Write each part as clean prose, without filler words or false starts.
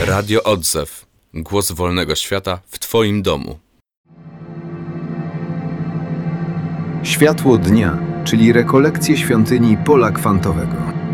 Radio Odzew. Głos wolnego świata w Twoim domu. Światło dnia, czyli rekolekcje świątyni Pola Kwantowego.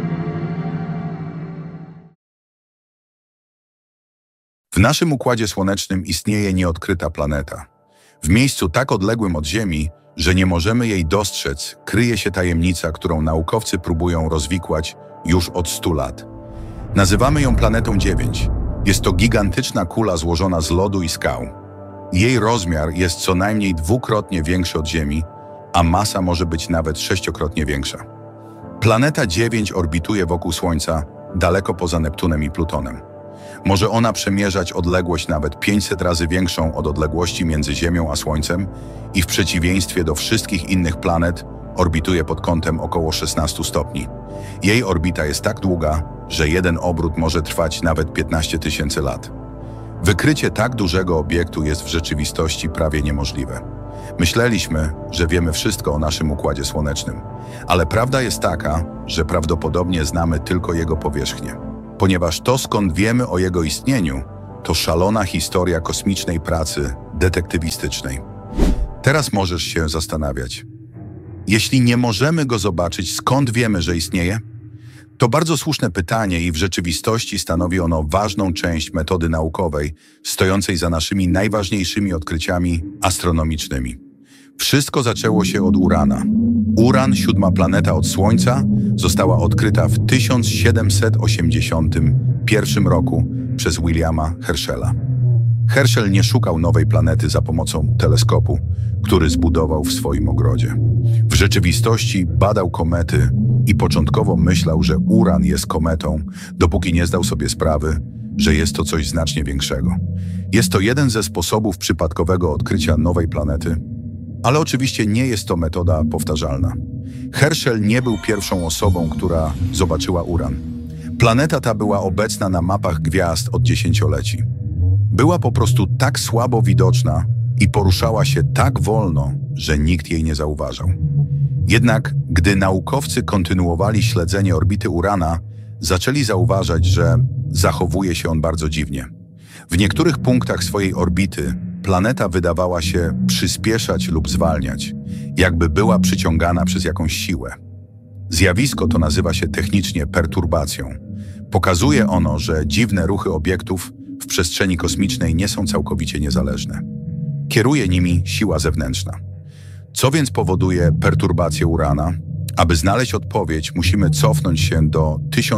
W naszym Układzie Słonecznym istnieje nieodkryta planeta. W miejscu tak odległym od Ziemi, że nie możemy jej dostrzec, kryje się tajemnica, którą naukowcy próbują rozwikłać już od 100 lat. Nazywamy ją planetą 9. Jest to gigantyczna kula złożona z lodu i skał. Jej rozmiar jest co najmniej dwukrotnie większy od Ziemi, a masa może być nawet 6-krotnie większa. Planeta 9 orbituje wokół Słońca, daleko poza Neptunem i Plutonem. Może ona przemierzać odległość nawet 500 razy większą od odległości między Ziemią a Słońcem i w przeciwieństwie do wszystkich innych planet orbituje pod kątem około 16 stopni. Jej orbita jest tak długa, że jeden obrót może trwać nawet 15 000 lat. Wykrycie tak dużego obiektu jest w rzeczywistości prawie niemożliwe. Myśleliśmy, że wiemy wszystko o naszym Układzie Słonecznym, ale prawda jest taka, że prawdopodobnie znamy tylko jego powierzchnię. Ponieważ to, skąd wiemy o jego istnieniu, to szalona historia kosmicznej pracy detektywistycznej. Teraz możesz się zastanawiać. Jeśli nie możemy go zobaczyć, skąd wiemy, że istnieje? To bardzo słuszne pytanie i w rzeczywistości stanowi ono ważną część metody naukowej stojącej za naszymi najważniejszymi odkryciami astronomicznymi. Wszystko zaczęło się od Urana. Uran, 7. planeta od Słońca, została odkryta w 1781 roku przez Williama Herschela. Herschel nie szukał nowej planety za pomocą teleskopu, który zbudował w swoim ogrodzie. W rzeczywistości badał komety i początkowo myślał, że Uran jest kometą, dopóki nie zdał sobie sprawy, że jest to coś znacznie większego. Jest to jeden ze sposobów przypadkowego odkrycia nowej planety, ale oczywiście nie jest to metoda powtarzalna. Herschel nie był pierwszą osobą, która zobaczyła Uran. Planeta ta była obecna na mapach gwiazd od dziesięcioleci. Była po prostu tak słabo widoczna i poruszała się tak wolno, że nikt jej nie zauważał. Jednak gdy naukowcy kontynuowali śledzenie orbity Urana, zaczęli zauważać, że zachowuje się on bardzo dziwnie. W niektórych punktach swojej orbity planeta wydawała się przyspieszać lub zwalniać, jakby była przyciągana przez jakąś siłę. Zjawisko to nazywa się technicznie perturbacją. Pokazuje ono, że dziwne ruchy obiektów w przestrzeni kosmicznej nie są całkowicie niezależne. Kieruje nimi siła zewnętrzna. Co więc powoduje perturbację Urana? Aby znaleźć odpowiedź, musimy cofnąć się do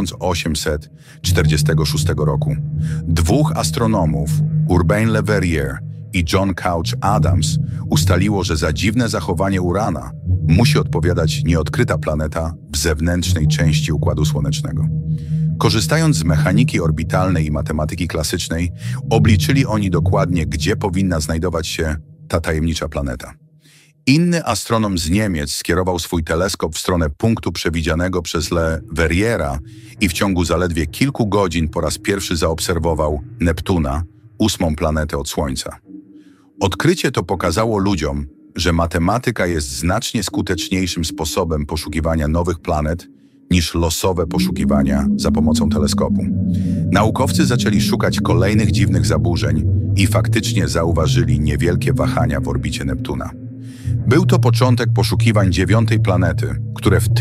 1846 roku. Dwóch astronomów, Urbain Le Verrier i John Couch Adams, ustaliło, że za dziwne zachowanie Urana musi odpowiadać nieodkryta planeta w zewnętrznej części Układu Słonecznego. Korzystając z mechaniki orbitalnej i matematyki klasycznej, obliczyli oni dokładnie, gdzie powinna znajdować się ta tajemnicza planeta. Inny astronom z Niemiec skierował swój teleskop w stronę punktu przewidzianego przez Le Verriera i w ciągu zaledwie kilku godzin po raz pierwszy zaobserwował Neptuna, 8. planetę od Słońca. Odkrycie to pokazało ludziom, że matematyka jest znacznie skuteczniejszym sposobem poszukiwania nowych planet niż losowe poszukiwania za pomocą teleskopu. Naukowcy zaczęli szukać kolejnych dziwnych zaburzeń i faktycznie zauważyli niewielkie wahania w orbicie Neptuna. Był to początek poszukiwań 9. planety, które w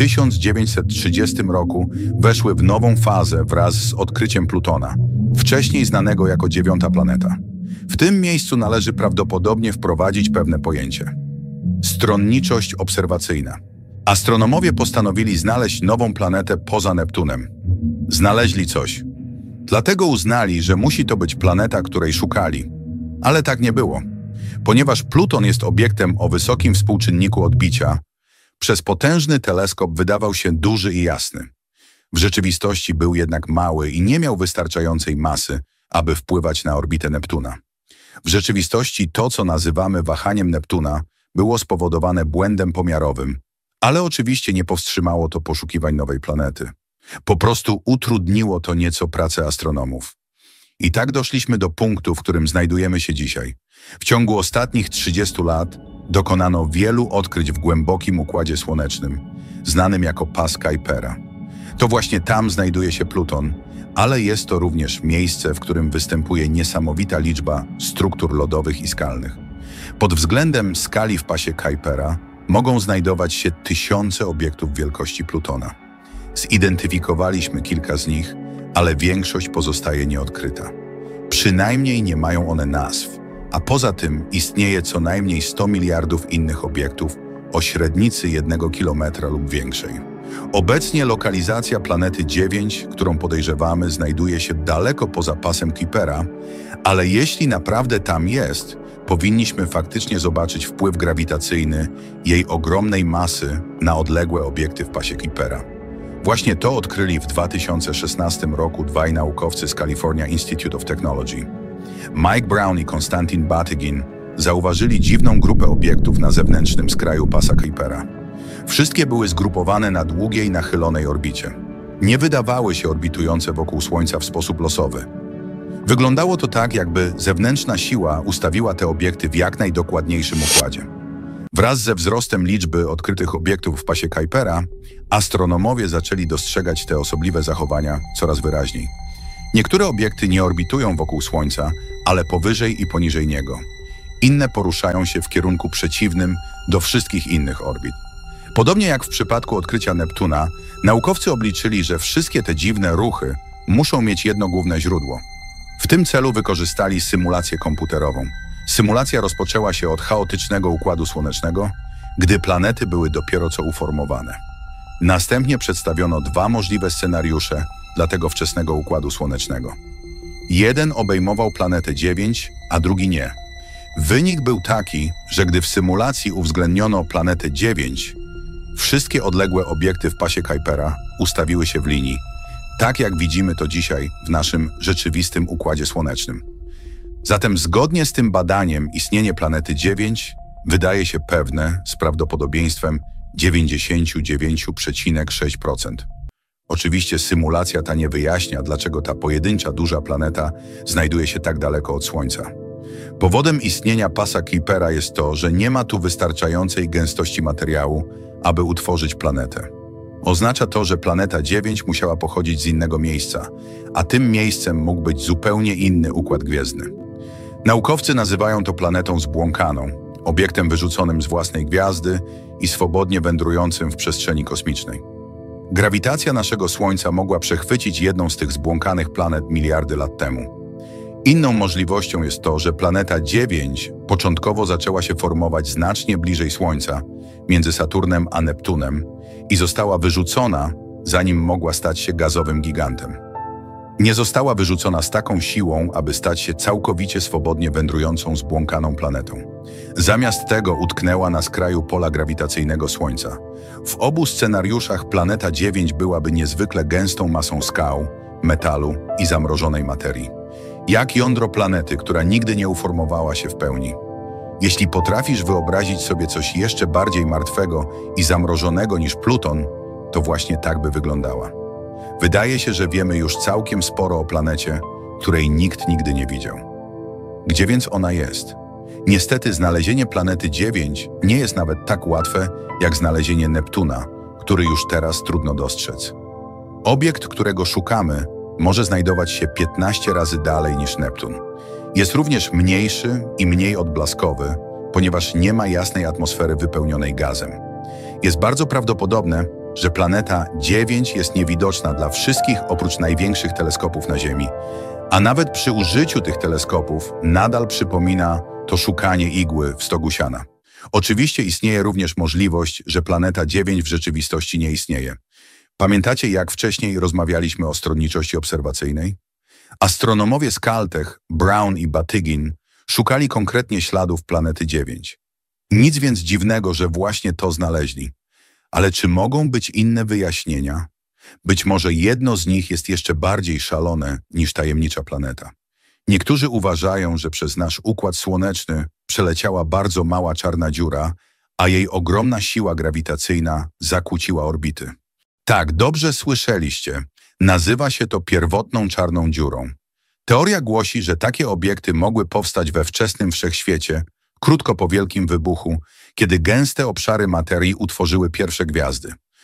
1930 roku weszły w nową fazę wraz z odkryciem Plutona, wcześniej znanego jako 9. planeta. W tym miejscu należy prawdopodobnie wprowadzić pewne pojęcie. Stronniczość obserwacyjna. Astronomowie postanowili znaleźć nową planetę poza Neptunem. Znaleźli coś. Dlatego uznali, że musi to być planeta, której szukali. Ale tak nie było. Ponieważ Pluton jest obiektem o wysokim współczynniku odbicia, przez potężny teleskop wydawał się duży i jasny. W rzeczywistości był jednak mały i nie miał wystarczającej masy, aby wpływać na orbitę Neptuna. W rzeczywistości to, co nazywamy wahaniem Neptuna, było spowodowane błędem pomiarowym, ale oczywiście nie powstrzymało to poszukiwań nowej planety. Po prostu utrudniło to nieco pracę astronomów. I tak doszliśmy do punktu, w którym znajdujemy się dzisiaj. W ciągu ostatnich 30 lat dokonano wielu odkryć w głębokim Układzie Słonecznym, znanym jako pas Kuipera. To właśnie tam znajduje się Pluton, ale jest to również miejsce, w którym występuje niesamowita liczba struktur lodowych i skalnych. Pod względem skali w pasie Kuipera mogą znajdować się tysiące obiektów wielkości Plutona. Zidentyfikowaliśmy kilka z nich, ale większość pozostaje nieodkryta. Przynajmniej nie mają one nazw, a poza tym istnieje co najmniej 100 miliardów innych obiektów o średnicy 1 kilometra lub większej. Obecnie lokalizacja planety 9, którą podejrzewamy, znajduje się daleko poza pasem Kuipera, ale jeśli naprawdę tam jest, powinniśmy faktycznie zobaczyć wpływ grawitacyjny jej ogromnej masy na odległe obiekty w pasie Kuipera. Właśnie to odkryli w 2016 roku dwaj naukowcy z California Institute of Technology. Mike Brown i Konstantin Batygin zauważyli dziwną grupę obiektów na zewnętrznym skraju pasa Kuipera. Wszystkie były zgrupowane na długiej, nachylonej orbicie. Nie wydawały się orbitujące wokół Słońca w sposób losowy. Wyglądało to tak, jakby zewnętrzna siła ustawiła te obiekty w jak najdokładniejszym układzie. Wraz ze wzrostem liczby odkrytych obiektów w pasie Kuipera, astronomowie zaczęli dostrzegać te osobliwe zachowania coraz wyraźniej. Niektóre obiekty nie orbitują wokół Słońca, ale powyżej i poniżej niego. Inne poruszają się w kierunku przeciwnym do wszystkich innych orbit. Podobnie jak w przypadku odkrycia Neptuna, naukowcy obliczyli, że wszystkie te dziwne ruchy muszą mieć jedno główne źródło. W tym celu wykorzystali symulację komputerową. Symulacja rozpoczęła się od chaotycznego układu słonecznego, gdy planety były dopiero co uformowane. Następnie przedstawiono dwa możliwe scenariusze dla tego wczesnego układu słonecznego. Jeden obejmował planetę 9, a drugi nie. Wynik był taki, że gdy w symulacji uwzględniono planetę 9, wszystkie odległe obiekty w pasie Kuipera ustawiły się w linii, tak jak widzimy to dzisiaj w naszym rzeczywistym układzie słonecznym. Zatem zgodnie z tym badaniem istnienie planety 9 wydaje się pewne z prawdopodobieństwem 99,6%. Oczywiście symulacja ta nie wyjaśnia, dlaczego ta pojedyncza duża planeta znajduje się tak daleko od Słońca. Powodem istnienia pasa Kuipera jest to, że nie ma tu wystarczającej gęstości materiału, aby utworzyć planetę. Oznacza to, że planeta 9 musiała pochodzić z innego miejsca, a tym miejscem mógł być zupełnie inny układ gwiezdny. Naukowcy nazywają to planetą zbłąkaną, obiektem wyrzuconym z własnej gwiazdy i swobodnie wędrującym w przestrzeni kosmicznej. Grawitacja naszego Słońca mogła przechwycić jedną z tych zbłąkanych planet miliardy lat temu. Inną możliwością jest to, że planeta 9 początkowo zaczęła się formować znacznie bliżej Słońca, między Saturnem a Neptunem, i została wyrzucona, zanim mogła stać się gazowym gigantem. Nie została wyrzucona z taką siłą, aby stać się całkowicie swobodnie wędrującą zbłąkaną planetą. Zamiast tego utknęła na skraju pola grawitacyjnego Słońca. W obu scenariuszach planeta 9 byłaby niezwykle gęstą masą skał, metalu i zamrożonej materii. Jak jądro planety, która nigdy nie uformowała się w pełni. Jeśli potrafisz wyobrazić sobie coś jeszcze bardziej martwego i zamrożonego niż Pluton, to właśnie tak by wyglądała. Wydaje się, że wiemy już całkiem sporo o planecie, której nikt nigdy nie widział. Gdzie więc ona jest? Niestety znalezienie planety 9 nie jest nawet tak łatwe, jak znalezienie Neptuna, który już teraz trudno dostrzec. Obiekt, którego szukamy, może znajdować się 15 razy dalej niż Neptun. Jest również mniejszy i mniej odblaskowy, ponieważ nie ma jasnej atmosfery wypełnionej gazem. Jest bardzo prawdopodobne, że planeta 9 jest niewidoczna dla wszystkich oprócz największych teleskopów na Ziemi, a nawet przy użyciu tych teleskopów nadal przypomina to szukanie igły w stogu siana. Oczywiście istnieje również możliwość, że planeta 9 w rzeczywistości nie istnieje. Pamiętacie, jak wcześniej rozmawialiśmy o stronniczości obserwacyjnej? Astronomowie z Caltech, Brown i Batygin, szukali konkretnie śladów planety 9. Nic więc dziwnego, że właśnie to znaleźli. Ale czy mogą być inne wyjaśnienia? Być może jedno z nich jest jeszcze bardziej szalone niż tajemnicza planeta. Niektórzy uważają, że przez nasz układ słoneczny przeleciała bardzo mała czarna dziura, a jej ogromna siła grawitacyjna zakłóciła orbity. Tak, dobrze słyszeliście. Nazywa się to pierwotną czarną dziurą. Teoria głosi, że takie obiekty mogły powstać we wczesnym wszechświecie, krótko po Wielkim Wybuchu, kiedy gęste obszary materii utworzyły pierwsze gwiazdy.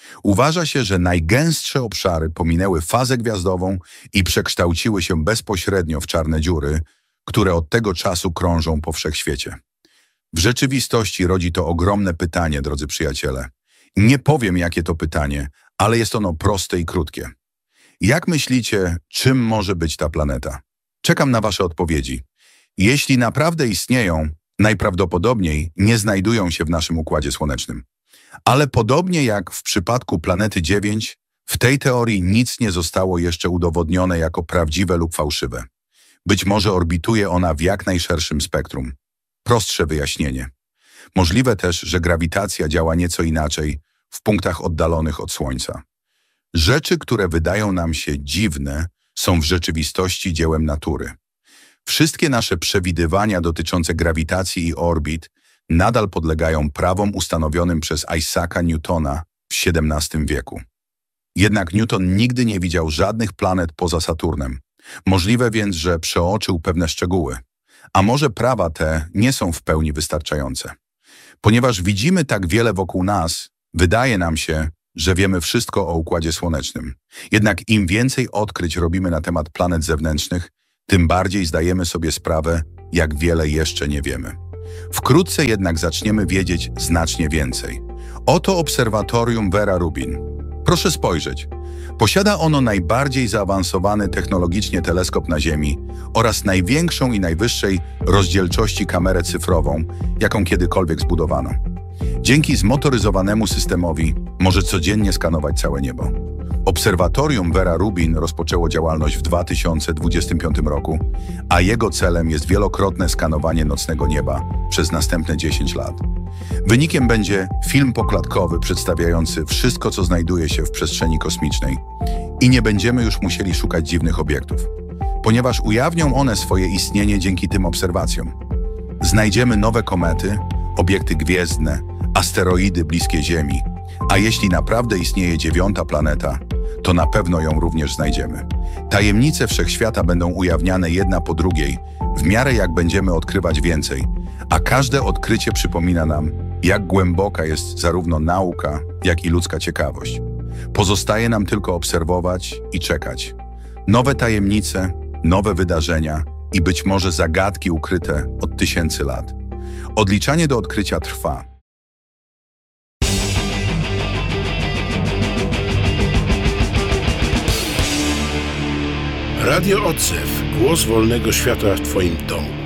Uważa się, że najgęstsze obszary pominęły fazę gwiazdową i przekształciły się bezpośrednio w czarne dziury, które od tego czasu krążą po wszechświecie. W rzeczywistości rodzi to ogromne pytanie, drodzy przyjaciele. Nie powiem, jakie to pytanie, ale jest ono proste i krótkie. Jak myślicie, czym może być ta planeta? Czekam na wasze odpowiedzi. Jeśli naprawdę istnieją, najprawdopodobniej nie znajdują się w naszym Układzie Słonecznym. Ale podobnie jak w przypadku planety 9, w tej teorii nic nie zostało jeszcze udowodnione jako prawdziwe lub fałszywe. Być może orbituje ona w jak najszerszym spektrum. Prostsze wyjaśnienie. Możliwe też, że grawitacja działa nieco inaczej w punktach oddalonych od Słońca. Rzeczy, które wydają nam się dziwne, są w rzeczywistości dziełem natury. Wszystkie nasze przewidywania dotyczące grawitacji i orbit nadal podlegają prawom ustanowionym przez Isaaca Newtona w XVII wieku. Jednak Newton nigdy nie widział żadnych planet poza Saturnem. Możliwe więc, że przeoczył pewne szczegóły. A może prawa te nie są w pełni wystarczające. Ponieważ widzimy tak wiele wokół nas, wydaje nam się, że wiemy wszystko o Układzie Słonecznym. Jednak im więcej odkryć robimy na temat planet zewnętrznych, tym bardziej zdajemy sobie sprawę, jak wiele jeszcze nie wiemy. Wkrótce jednak zaczniemy wiedzieć znacznie więcej. Oto obserwatorium Vera Rubin. Proszę spojrzeć. Posiada ono najbardziej zaawansowany technologicznie teleskop na Ziemi oraz największą i najwyższej rozdzielczości kamerę cyfrową, jaką kiedykolwiek zbudowano. Dzięki zmotoryzowanemu systemowi może codziennie skanować całe niebo. Obserwatorium Vera Rubin rozpoczęło działalność w 2025 roku, a jego celem jest wielokrotne skanowanie nocnego nieba przez następne 10 lat. Wynikiem będzie film poklatkowy przedstawiający wszystko, co znajduje się w przestrzeni kosmicznej i nie będziemy już musieli szukać dziwnych obiektów, ponieważ ujawnią one swoje istnienie dzięki tym obserwacjom. Znajdziemy nowe komety, obiekty gwiezdne, asteroidy bliskie Ziemi, a jeśli naprawdę istnieje 9. planeta, to na pewno ją również znajdziemy. Tajemnice wszechświata będą ujawniane jedna po drugiej, w miarę jak będziemy odkrywać więcej, a każde odkrycie przypomina nam, jak głęboka jest zarówno nauka, jak i ludzka ciekawość. Pozostaje nam tylko obserwować i czekać. Nowe tajemnice, nowe wydarzenia i być może zagadki ukryte od tysięcy lat. Odliczanie do odkrycia trwa. Radio Odzew. Głos wolnego świata w Twoim domu.